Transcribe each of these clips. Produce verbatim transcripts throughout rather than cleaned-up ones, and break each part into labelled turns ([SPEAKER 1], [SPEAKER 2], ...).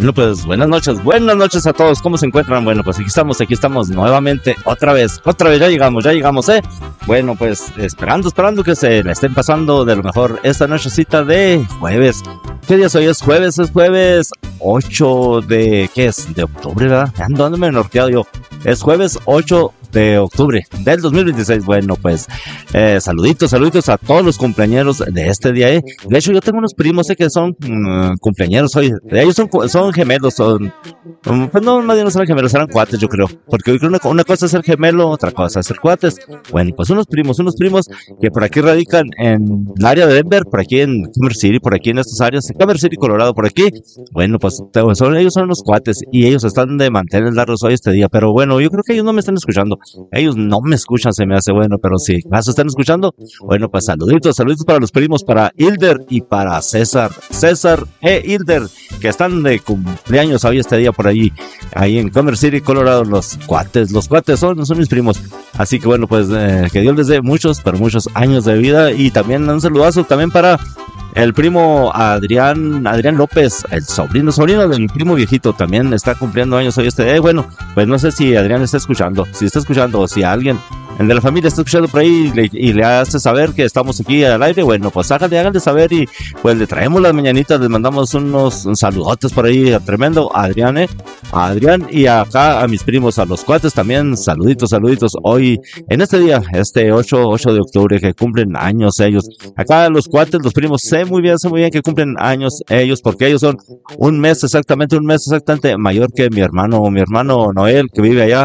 [SPEAKER 1] Bueno, pues buenas noches, buenas noches a todos, ¿cómo se encuentran? Bueno, pues aquí estamos, aquí estamos nuevamente, otra vez, otra vez, ya llegamos, ya llegamos, ¿eh? Bueno, pues esperando, esperando que se la estén pasando de lo mejor esta nochecita de jueves. ¿Qué día es hoy? Es jueves, es jueves ocho de, ¿qué es? De octubre, ¿verdad? Ando, ando medio norteado yo. Es jueves ocho de octubre del dos mil veintiséis. Bueno, pues eh, saluditos, saluditos a todos los cumpleañeros de este día, ¿eh? De hecho, yo tengo unos primos, ¿eh? Que son mmm, cumpleañeros hoy. Ellos son, son gemelos, son... Um, pues no, más bien no son gemelos, eran cuates, yo creo. Porque una, una cosa es ser gemelo, otra cosa es ser cuates. Bueno, pues unos primos, unos primos que por aquí radican en el área de Denver, por aquí en Commerce City, por aquí en estas áreas, en Commerce City, Colorado, por aquí. Bueno, pues son, ellos son unos cuates y ellos están de mantener largos hoy este día. Pero bueno, yo creo que ellos no me están escuchando. Ellos no me escuchan, se me hace bueno, pero si más están escuchando, bueno, pues saluditos, saluditos para los primos, para Hilder y para César, César e Hilder, que están de cumpleaños hoy este día por allí, ahí en Commerce City, Colorado, los cuates, los cuates son, son mis primos, así que bueno, pues eh, que Dios les dé muchos, pero muchos años de vida, y también un saludazo también para el primo Adrián, Adrián López, el sobrino, sobrino del primo viejito, también está cumpliendo años hoy este día. Eh, bueno, pues no sé si Adrián está escuchando, si está escuchando o si alguien el de la familia está escuchando por ahí y le, y le hace saber que estamos aquí al aire. Bueno, pues háganle, háganle saber y pues le traemos las mañanitas, les mandamos unos saludotes por ahí, tremendo, a Adrián, eh, a Adrián y acá a mis primos, a los cuates también, saluditos, saluditos, hoy, en este día, este ocho de octubre, que cumplen años ellos, acá los cuates, los primos, sé muy bien, sé muy bien que cumplen años ellos, porque ellos son un mes exactamente, un mes exactamente mayor que mi hermano, mi hermano Noel, que vive allá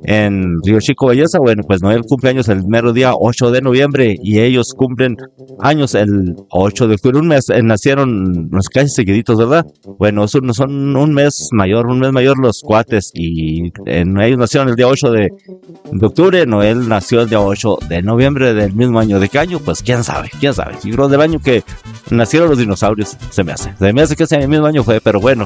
[SPEAKER 1] en Río Chico, Belleza. Bueno, pues Noel cumpleaños el mero día ocho de noviembre y ellos cumplen años el ocho de octubre, un mes, eh, nacieron los casi seguiditos, ¿verdad? Bueno, son, son un mes mayor, un mes mayor los cuates, y en, ellos nacieron el día ocho de octubre, Noel nació el día ocho de noviembre del mismo año. ¿De qué año? Pues quién sabe, quién sabe, yo creo del año que nacieron los dinosaurios, se me hace, se me hace que ese mismo año fue, pero bueno.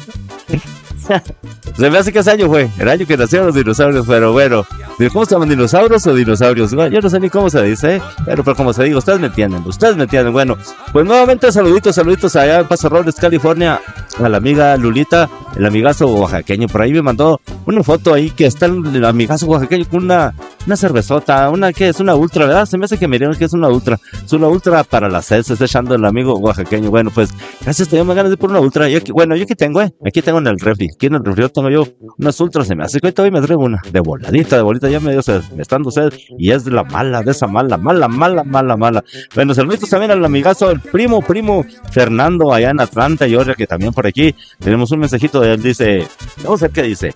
[SPEAKER 1] Se me hace que ese año fue, el año que nacieron los dinosaurios, pero bueno, ¿cómo se llaman? ¿Dinosaurios o dinosaurios? Bueno, yo no sé ni cómo se dice, ¿eh? pero, pero como se diga, ustedes me entienden, ustedes me entienden. Bueno, pues nuevamente saluditos, saluditos allá en Paso Robles, California, a la amiga Lulita, el amigazo oaxaqueño. Por ahí me mandó una foto ahí que está el amigazo oaxaqueño con una, una cervezota, una que es una ultra, ¿verdad? Se me hace que me dijeron que es una ultra, es una ultra para la sed, se está echando el amigo oaxaqueño. Bueno, pues gracias, tengo más ganas de por una ultra. Yo aquí, bueno, yo aquí tengo, ¿eh? Aquí tengo en el refri, aquí en el refri tengo yo unas ultras, se me hace que hoy me traigo una de voladita, de bolita, ya me dio sed, me está dando sed, y es de la mala, de esa mala, mala, mala, mala, mala. Bueno, saluditos también al amigazo, el primo, primo Fernando, allá en Atlanta, Georgia, que también por aquí tenemos un mensajito de él, dice, vamos a ver qué dice.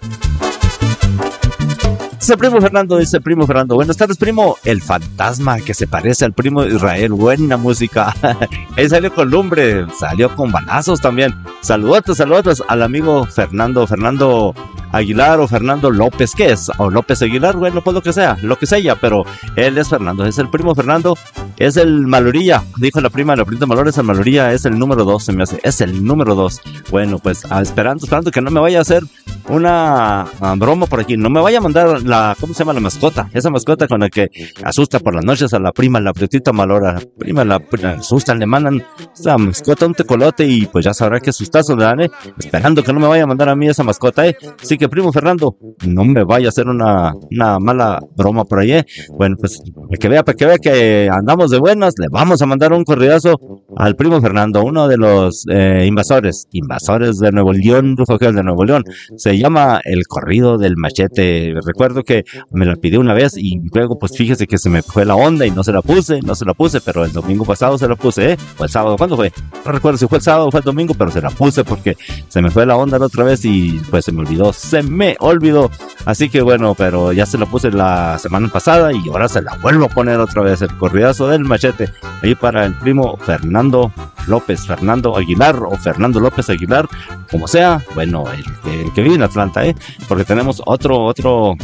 [SPEAKER 1] Dice primo Fernando, dice primo Fernando, buenas tardes primo, el fantasma que se parece al primo Israel, buena música. Él salió con lumbre, salió con balazos también. Saludos, saludos al amigo Fernando, Fernando Aguilar o Fernando López, ¿qué es? O López Aguilar, bueno, pues lo que sea, lo que sea, pero él es Fernando, es el primo Fernando, es el Malurilla, dijo la prima, la prima Malor es el Malurilla, es el número dos, se me hace, es el número dos. Bueno, pues ah, esperando, esperando que no me vaya a hacer una uh, broma por aquí, no me vaya a mandar la, ¿cómo se llama? La mascota, esa mascota con la que asusta por las noches a la prima, la prietita Malor, a la prima la, la asustan, le mandan esa mascota un tecolote y pues ya sabrá que asustazo le dan, eh, esperando que no me vaya a mandar a mí esa mascota, eh, así que primo Fernando, no me vaya a hacer una, una mala broma por ahí, eh. Bueno, pues para que vea, para que vea que andamos de buenas, le vamos a mandar un corridazo al primo Fernando, uno de los eh, invasores, invasores de Nuevo León, Rufo Gel de Nuevo León, se llama El Corrido del Machete. Recuerdo que me la pidió una vez y luego pues fíjese que se me fue la onda y no se la puse, no se la puse, pero el domingo pasado se la puse, ¿eh? O el sábado, ¿cuándo fue? No recuerdo si fue el sábado o fue el domingo, pero se la puse porque se me fue la onda la otra vez y pues se me olvidó, se me olvidó. Así que bueno, pero ya se la puse la semana pasada y ahora se la vuelvo a poner otra vez, el corridazo del Machete, ahí para el primo Fernando López, Fernando Aguilar o Fernando López Aguilar, como sea, bueno, el, el que vive en Atlanta, ¿eh? Porque tenemos otro, otro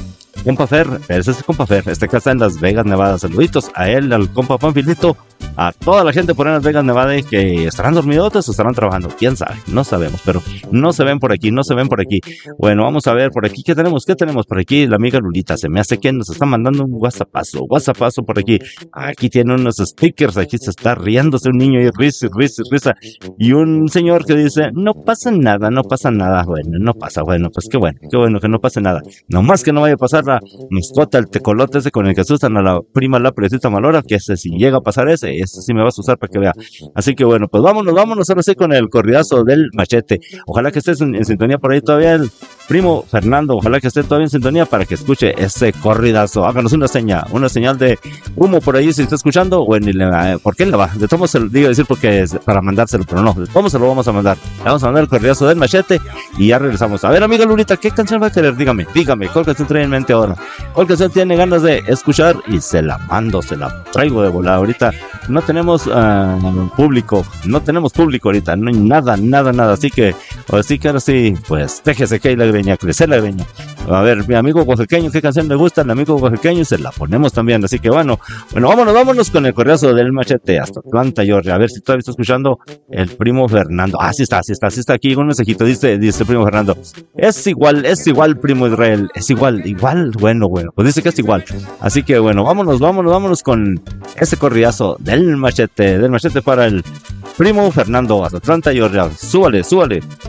[SPEAKER 1] compa Fer, ese es el compa Fer, este que está en Las Vegas, Nevada. Saluditos a él, al compa Panfilito, a toda la gente por en Las Vegas, Nevada, que estarán dormidotes o estarán trabajando, quién sabe, no sabemos, pero no se ven por aquí, no se ven por aquí. Bueno, vamos a ver por aquí, ¿qué tenemos? ¿Qué tenemos por aquí? La amiga Lulita, se me hace que nos está mandando un whatsappazo, whatsappazo por aquí. Aquí tiene unos stickers, aquí se está riéndose un niño y risa, risa, risa, y un señor que dice, no pasa nada, no pasa nada. Bueno, no pasa, bueno, pues qué bueno, qué bueno que no pase nada, nomás que no vaya a pasar la mascota, el tecolote ese con el que asustan a la prima, la presita Malora, que ese si llega a pasar ese, ese sí me va a asustar para que vea. Así que bueno, pues vámonos, vámonos ahora sí con el corridazo del machete. Ojalá que estés en, en sintonía por ahí todavía el primo Fernando, ojalá que esté todavía en sintonía para que escuche ese corridazo. Háganos una señal, una señal de humo por ahí si está escuchando. Bueno, y le, eh, ¿por qué le va? De todos se lo digo decir porque es para mandárselo, pero no, de todos se lo vamos a mandar. Le vamos a mandar el corridazo del machete y ya regresamos. A ver, amiga Lulita, ¿qué canción va a querer? Dígame, dígame, ¿cuál canción trae en mente ahora? ¿Cuál canción tiene ganas de escuchar? Y se la mando, se la traigo de volada. Ahorita no tenemos uh, público, no tenemos público ahorita, no hay nada, nada, nada. Así que, así que ahora sí, pues déjese que hay la greña, crecer la greña. A ver, mi amigo oaxaqueño, ¿qué canción le gusta? El amigo oaxaqueño se la ponemos también. Así que bueno, bueno, vámonos, vámonos con el correazo del machete hasta Atlanta, Georgia. A ver si todavía está escuchando el primo Fernando. Ah, sí está, sí está, sí está aquí con un mensajito. Dice, dice el primo Fernando, es igual, es igual, primo Israel, es igual, igual, bueno, bueno, pues dice que es igual. Así que bueno, vámonos, vámonos, vámonos con ese corriazo del machete, del machete para el primo Fernando hasta Atlanta, Georgia. Súbale, súbale.